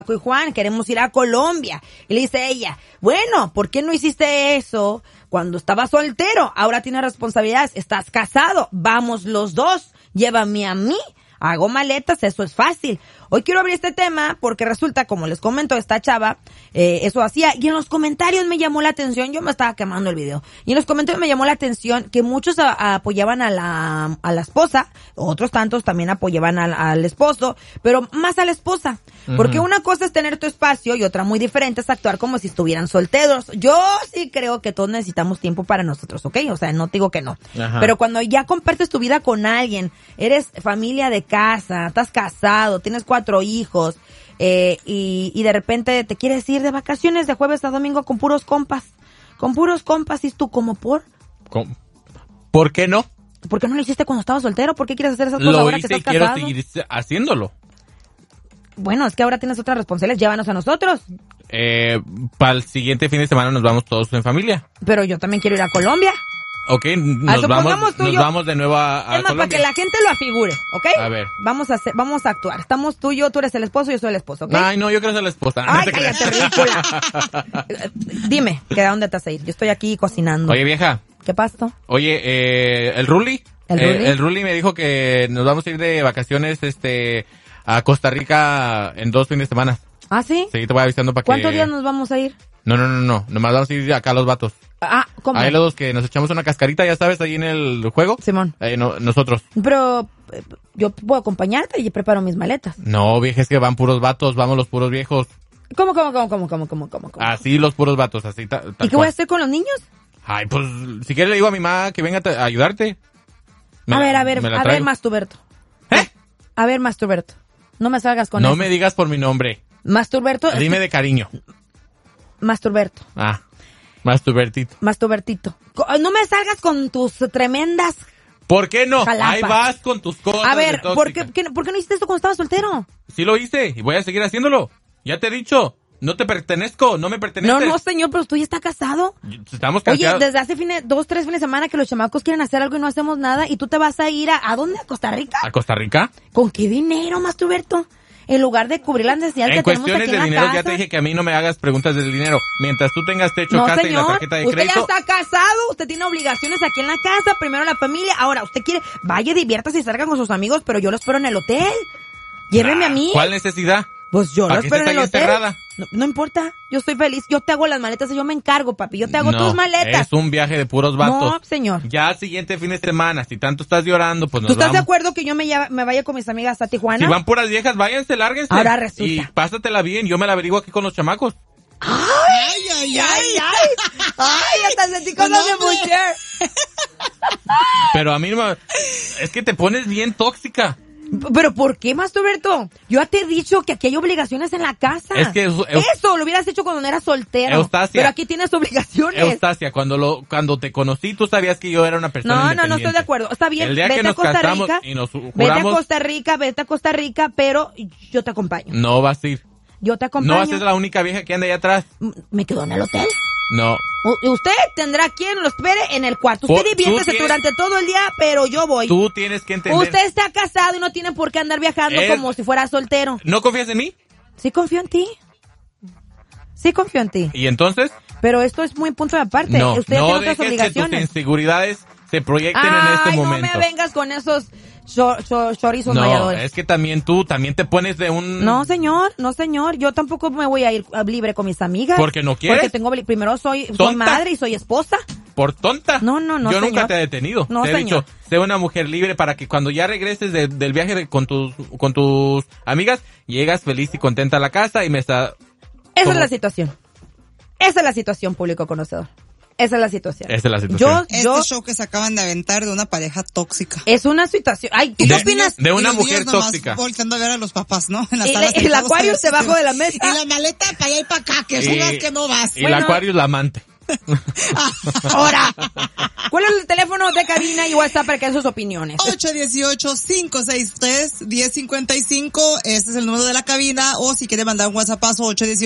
y Juan, queremos ir a Colombia. Y le dice ella, bueno, ¿por qué no hiciste eso cuando estabas soltero? Ahora tienes responsabilidades, estás casado, vamos los dos, llévame a mí. Hago maletas, eso es fácil. Hoy quiero abrir este tema porque resulta, como les comento, esta chava, eso hacía. Y en los comentarios me llamó la atención, yo me estaba quemando el video. Y en los comentarios me llamó la atención que muchos apoyaban a la esposa, otros tantos también apoyaban al esposo, pero más a la esposa. Porque una cosa es tener tu espacio y otra muy diferente es actuar como si estuvieran solteros. Yo sí creo que todos necesitamos tiempo para nosotros, ¿ok? O sea, no te digo que no. Ajá. Pero cuando ya compartes tu vida con alguien, eres familia de casa, estás casado, tienes 4 hijos, y de repente te quieres ir de vacaciones de jueves a domingo con puros compas, y tú como ¿por qué no? ¿Por qué no lo hiciste cuando estabas soltero? ¿Por qué quieres hacer esas cosas ahora que estás casado? Quiero seguir haciéndolo. Bueno, es que ahora tienes otras responsabilidades, llévanos a nosotros. Para el siguiente fin de semana nos vamos todos en familia. Pero yo también quiero ir a Colombia. Ok, nos vamos de nuevo a Colombia. Para que la gente lo afigure, ¿ok? A ver. Vamos a actuar. Estamos tú y yo, tú eres el esposo y yo soy el esposo, ¿ok? Ay, no, yo quiero ser la esposa. Ay, cállate, ridícula. Dime, ¿a dónde te vas a ir? Yo estoy aquí cocinando. Oye, vieja. ¿Qué pasó? Oye, el Ruli. El Ruli me dijo que nos vamos a ir de vacaciones, a Costa Rica en 2 fines de semana. ¿Ah, sí? Sí, te voy avisando para que... ¿Cuántos días nos vamos a ir? No. Nomás vamos a ir acá los vatos. Ah, ¿cómo? Ahí los dos que nos echamos una cascarita, ya sabes, ahí en el juego. Simón. Nosotros. Pero yo puedo acompañarte y preparo mis maletas. No, vieja, es que van puros vatos, vamos los puros viejos. ¿Cómo? Así los puros vatos, así. ¿Y qué voy a hacer con los niños? Ay, pues, si quieres le digo a mi mamá que venga a ayudarte. A ver, Masturberto. A ver, Masturberto. No me salgas con eso. No me digas por mi nombre. Masturberto. Dime de cariño. Masturberto. Masturbertito. No me salgas con tus tremendas... ¿Por qué no? Jalapas. Ahí vas con tus cosas. A ver, ¿por qué no hiciste esto cuando estabas soltero? Sí lo hice y voy a seguir haciéndolo. Ya te he dicho. No te pertenezco, no me perteneces. No, señor, pero tú ya estás casado. Estamos casados. Oye, desde hace 2-3 fines de semana que los chamacos quieren hacer algo y no hacemos nada y tú te vas a ir ¿a dónde? ¿A Costa Rica? ¿A Costa Rica? ¿Con qué dinero, Masturberto? En lugar de cubrir las necesidades que tenemos aquí en la casa. En cuestiones de dinero, ya te dije que a mí no me hagas preguntas del dinero. Mientras tú tengas techo, casa y la tarjeta de crédito. Usted ya está casado, usted tiene obligaciones aquí en la casa, primero la familia. Ahora, usted quiere, vaya, diviértase y salga con sus amigos, pero yo lo espero en el hotel. Lléveme a mí. ¿Cuál necesidad? Pues yo lo espero en el hotel. Encerrada? No importa, yo estoy feliz, yo te hago las maletas y yo me encargo, papi, yo te hago tus maletas. Es un viaje de puros vatos. No, señor. Ya al siguiente fin de semana, si tanto estás llorando, pues nos vamos. ¿Tú estás de acuerdo que yo me vaya con mis amigas a Tijuana? Si van puras viejas, váyanse, lárguense. Ahora resulta. Y pásatela bien, yo me la averiguo aquí con los chamacos. Ay, hasta sentí cosas de mujer. Pero a mí no, es que te pones bien tóxica. ¿Pero por qué, Masturberto? Yo ya te he dicho que aquí hay obligaciones en la casa. Es que eso lo hubieras hecho cuando no eras soltero. Eustacia, pero aquí tienes obligaciones. Eustacia, cuando te conocí, tú sabías que yo era una persona independiente. No estoy de acuerdo. Está bien, el día vete que nos a Costa casamos Rica. Y nos juramos, vete a Costa Rica, pero yo te acompaño. No vas a ir. Yo te acompaño. No vas a ser la única vieja que anda allá atrás. ¿Me quedo en el hotel? No. Usted tendrá quien lo espere en el cuarto. Usted diviértese durante todo el día, pero yo voy. Tú tienes que entender. Usted está casado y no tiene por qué andar viajando como si fuera soltero. ¿No confías en mí? Sí confío en ti. ¿Y entonces? Pero esto es muy punto de aparte. No, usted no tiene otras dejes obligaciones. que tus inseguridades se proyecten en este momento. No me vengas con esos chorizos mayadores. Es que también te pones de un... No, señor. Yo tampoco me voy a ir libre con mis amigas. ¿Porque no quieres? Porque primero soy madre y soy esposa. ¿Por tonta? No, Yo señor. nunca te he detenido. No, te he dicho, sé una mujer libre para que cuando ya regreses del viaje con tus amigas, llegas feliz y contenta a la casa y me está... Esa es la situación. Esa es la situación, público conocedor. Esa es la situación. Este show que se acaban de aventar de una pareja tóxica. Es una situación. Ay, ¿qué opinas? De una mujer tóxica. Volteando a ver a los papás, ¿no? En la sala. El Aquarius debajo de la mesa. Y la maleta para allá y para acá, que subas que no vas. Y el Aquarius la amante. Ahora, ¿cuál es el teléfono de cabina y WhatsApp para que den sus opiniones? 818-563-1055, este es el número de la cabina, o si quiere mandar un WhatsAppazo,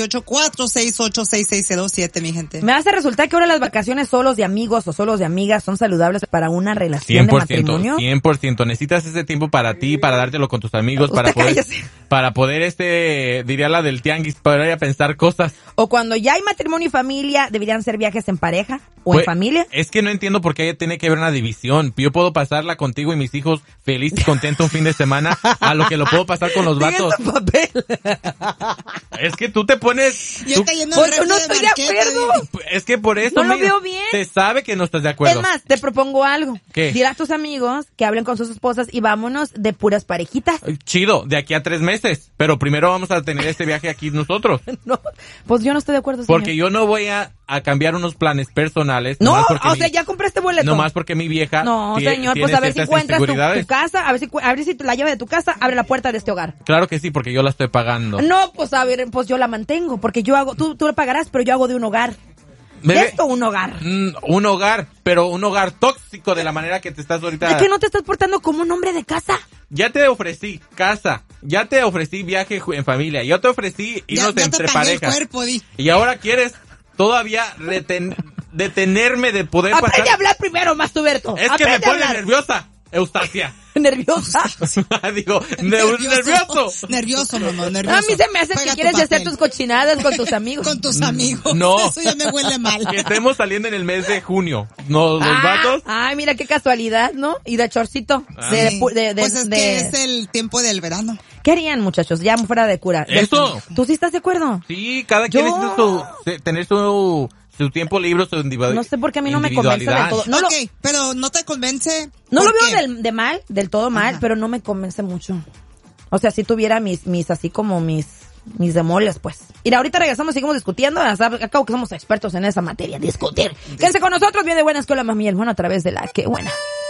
818-468-6607, mi gente. Me hace resultar que ahora las vacaciones solos de amigos o solos de amigas son saludables para una relación 100%, de matrimonio. 100%. Necesitas ese tiempo para ti, para dártelo con tus amigos, para poder, diría la del tianguis, para ir a pensar cosas. O cuando ya hay matrimonio y familia, ¿deberían ser viajes en pareja o Pues, en familia? Es que no entiendo por qué tiene que haber una división. Yo puedo pasarla contigo y mis hijos feliz y contento un fin de semana a lo que lo puedo pasar con los vatos. Papel. Es que tú te pones... Ya está yendo Pues, no estoy de acuerdo. Es que por eso... No lo veo bien. Se sabe que no estás de acuerdo. Es más, te propongo algo. ¿Qué? Dile a tus amigos que hablen con sus esposas y vámonos de puras parejitas. Chido, de aquí a 3 meses. Pero primero vamos a tener este viaje aquí nosotros. No, pues yo no estoy de acuerdo, señor. Porque yo no voy a cambiar unos planes personales. No, nomás porque o sea, ya compraste boleto. Nomás porque mi vieja No, señor, pues tiene a ver si ciertas encuentras tu inseguridades. casa, a ver si la llave de tu casa abre la puerta de este hogar. Claro que sí, porque yo la estoy pagando. No, pues a ver, pues yo la mantengo, porque yo hago, tú lo pagarás, pero yo hago de un hogar. Bebé, De esto un hogar. Un hogar, pero un hogar tóxico de la manera que te estás ahorita. ¿De qué no te estás portando como un hombre de casa? Ya te ofrecí casa, ya te ofrecí viaje en familia, yo te ofrecí irnos ya entre te pagué el parejas. cuerpo, di. Y ahora quieres todavía detenerme de poder Aprende pasar. a hablar primero, Mastuberto. Es que me pone nerviosa, Eustacia. ¿Nerviosa? Digo, nervioso. Nervioso, mamá, nervioso. A mí se me hace Juega que tu quieres hacer papel. tus cochinadas con tus amigos. Con tus amigos. No. Eso ya me huele mal. Que estemos saliendo en el mes de junio. No, los vatos. Ay, mira qué casualidad, ¿no? Y de chorcito. Sí. Pues es que es el tiempo del verano. ¿Qué harían, muchachos? Ya fuera de cura. Eso. ¿Tú sí estás de acuerdo? Sí, cada quien necesita tener su tiempo libre, su individualidad. No sé por qué a mí no me convence del todo. No pero no te convence. No lo ¿por veo qué? del todo mal, Ajá. pero no me convence mucho. O sea, si tuviera mis así como mis demoles, pues. Y ahorita regresamos, seguimos discutiendo. Acabo que somos expertos en esa materia, discutir. Quédense con nosotros, bien de buena escuela, mami, el bueno a través de la que buena.